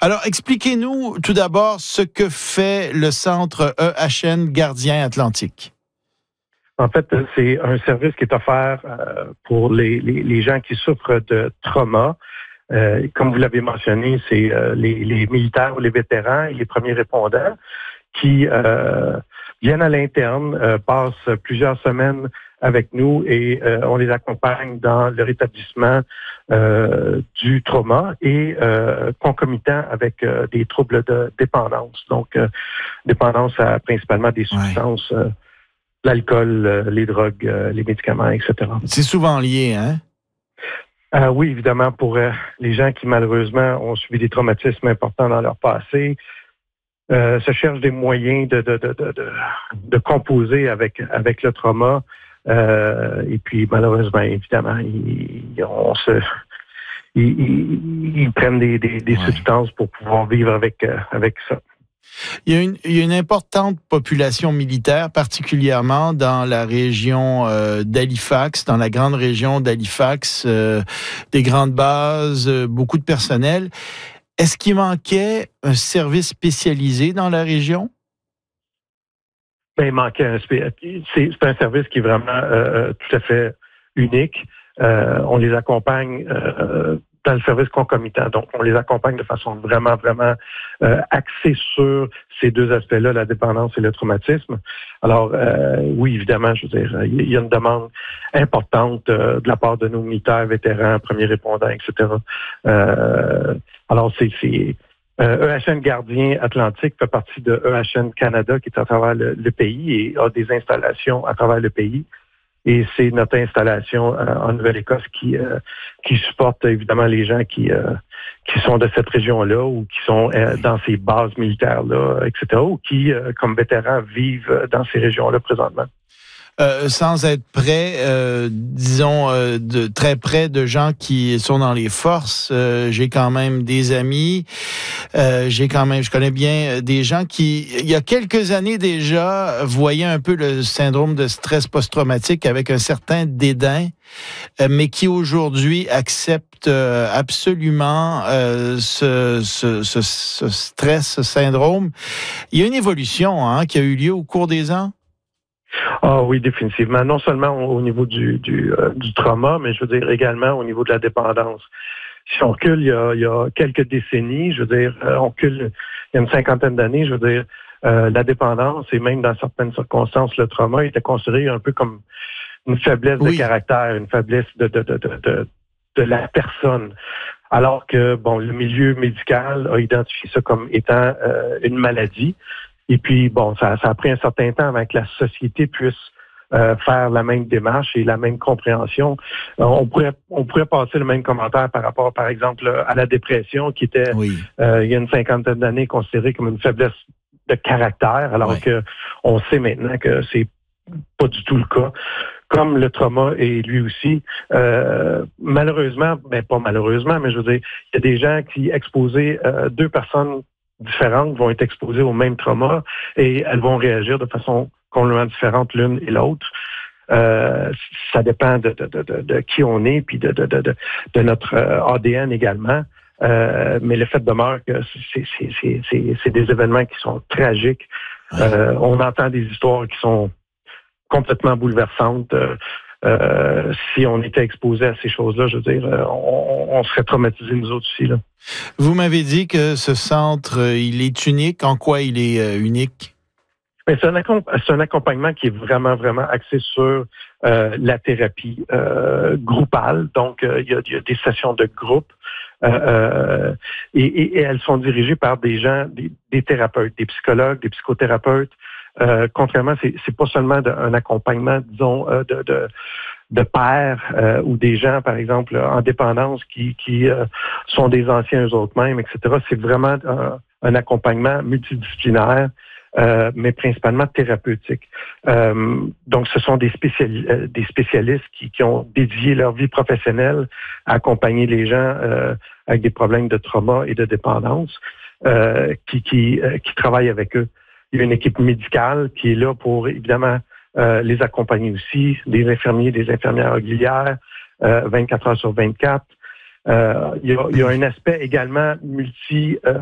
Alors, expliquez-nous tout d'abord ce que fait le centre EHN Gardien Atlantique. En fait, c'est un service qui est offert pour les gens qui souffrent de trauma. Comme vous l'avez mentionné, c'est les militaires ou les vétérans et les premiers répondants qui viennent à l'interne, passent plusieurs semaines avec nous et on les accompagne dans le rétablissement du trauma et concomitant avec des troubles de dépendance. Donc, dépendance à principalement des substances, l'alcool, les drogues, les médicaments, etc. C'est souvent lié, hein? Oui, évidemment, pour les gens qui, malheureusement, ont subi des traumatismes importants dans leur passé, se cherchent des moyens de composer avec le trauma. Et puis, malheureusement, évidemment, ils prennent des substances pour pouvoir vivre avec ça. Il y a une importante population militaire, particulièrement dans la région d'Halifax, dans la grande région d'Halifax, des grandes bases, beaucoup de personnel. Est-ce qu'il manquait un service spécialisé dans la région? Ben, il manquait c'est un service qui est vraiment tout à fait unique. On les accompagne dans le service concomitant. Donc, on les accompagne de façon vraiment, vraiment axée sur ces deux aspects-là, la dépendance et le traumatisme. Alors, oui, évidemment, je veux dire, il y a une demande importante de la part de nos militaires, vétérans, premiers répondants, etc. Alors, c'est EHN Gardien Atlantique fait partie de EHN Canada qui est à travers le pays et a des installations à travers le pays. Et c'est notre installation en Nouvelle-Écosse qui supporte évidemment les gens qui sont de cette région-là ou qui sont dans ces bases militaires-là, etc., ou qui, comme vétérans, vivent dans ces régions-là présentement. Sans être près, disons, de très près de gens qui sont dans les forces, j'ai quand même des amis, je connais bien des gens qui, il y a quelques années déjà, voyaient un peu le syndrome de stress post-traumatique avec un certain dédain, mais qui aujourd'hui acceptent absolument ce stress, ce syndrome. Il y a une évolution qui a eu lieu au cours des ans. Ah oui, définitivement. Non seulement au niveau du trauma, mais je veux dire également au niveau de la dépendance. Si on recule il y a quelques décennies, je veux dire, on recule il y a une cinquantaine d'années, je veux dire, la dépendance et même dans certaines circonstances, le trauma était considéré un peu comme une faiblesse de caractère, une faiblesse de la personne. Alors que, bon, le milieu médical a identifié ça comme étant une maladie. Et puis, bon, ça a pris un certain temps avant que la société puisse faire la même démarche et la même compréhension. On pourrait passer le même commentaire par rapport, par exemple, à la dépression, qui était, il y a une cinquantaine d'années, considérée comme une faiblesse de caractère, alors que on sait maintenant que c'est pas du tout le cas. Comme le trauma est lui aussi, malheureusement, pas malheureusement, mais je veux dire, il y a des gens qui, exposés, deux personnes différentes vont être exposées au même trauma et elles vont réagir de façon complètement différente l'une et l'autre. Ça dépend de qui on est puis de notre ADN également. Mais le fait demeure que c'est des événements qui sont tragiques. On entend des histoires qui sont complètement bouleversantes. Si on était exposé à ces choses-là, je veux dire, on serait traumatisés nous autres aussi, là. Vous m'avez dit que ce centre, il est unique. En quoi il est unique? Mais c'est un accompagnement qui est vraiment, vraiment axé sur la thérapie groupale. Donc, il y a des sessions de groupe et elles sont dirigées par des gens, des thérapeutes, des psychologues, des psychothérapeutes. Contrairement, c'est pas seulement un accompagnement, disons, de pairs ou des gens, par exemple, en dépendance qui sont des anciens eux-mêmes, etc. C'est vraiment un accompagnement multidisciplinaire, mais principalement thérapeutique. Donc, ce sont des spécialistes qui ont dédié leur vie professionnelle à accompagner les gens avec des problèmes de trauma et de dépendance, qui travaillent avec eux. Il y a une équipe médicale qui est là pour, évidemment, les accompagner aussi, des infirmiers, des infirmières auxiliaires, 24 heures sur 24. Il y a un aspect également